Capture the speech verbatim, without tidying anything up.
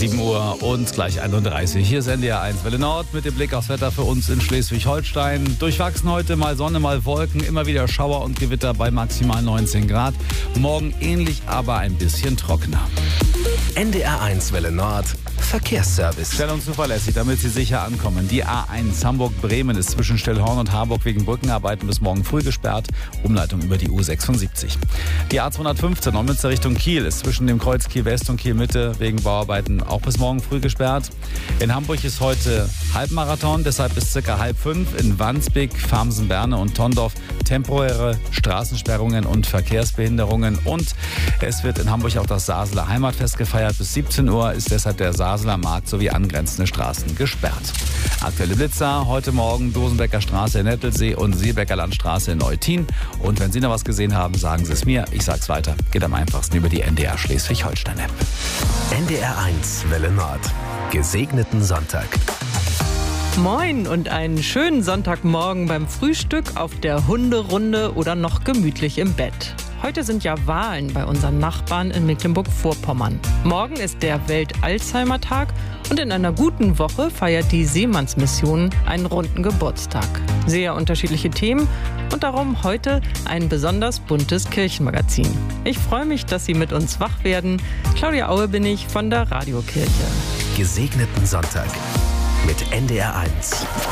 sieben Uhr und gleich einunddreißig. Hier ist N D R eins Welle Nord mit dem Blick aufs Wetter für uns in Schleswig-Holstein. Durchwachsen heute, mal Sonne, mal Wolken, immer wieder Schauer und Gewitter bei maximal neunzehn Grad. Morgen ähnlich, aber ein bisschen trockener. N D R eins Welle Nord Verkehrsservice. Schnell und zuverlässig, damit Sie sicher ankommen. Die A eins Hamburg-Bremen ist zwischen Stillhorn und Harburg wegen Brückenarbeiten bis morgen früh gesperrt. Umleitung über die U sechsundsiebzig. Die A zweihundertfünfzehn Neumünster Richtung Kiel ist zwischen dem Kreuz Kiel West und Kiel Mitte wegen Bauarbeiten auch bis morgen früh gesperrt. In Hamburg ist heute Halbmarathon, deshalb ist circa halb fünf in Wandsbek, Farmsen, Berne und Tondorf temporäre Straßensperrungen und Verkehrsbehinderungen. Und es wird in Hamburg auch das Saseler Heimatfest gefeiert. Bis siebzehn Uhr ist deshalb der Saseler Markt sowie angrenzende Straßen gesperrt. Aktuelle Blitzer heute Morgen Dosenbecker Straße in Nettelsee und Seebecker Landstraße in Eutin. Und wenn Sie noch was gesehen haben, sagen Sie es mir. Ich sag's weiter. Geht am einfachsten über die N D R Schleswig-Holstein-App. N D R eins Welle Nord. Gesegneten Sonntag. Moin und einen schönen Sonntagmorgen beim Frühstück, auf der Hunderunde oder noch gemütlich im Bett. Heute sind ja Wahlen bei unseren Nachbarn in Mecklenburg-Vorpommern. Morgen ist der Welt-Alzheimer-Tag und in einer guten Woche feiert die Seemannsmission einen runden Geburtstag. Sehr unterschiedliche Themen und darum heute ein besonders buntes Kirchenmagazin. Ich freue mich, dass Sie mit uns wach werden. Claudia Aue bin ich von der Radiokirche. Gesegneten Sonntag mit N D R eins.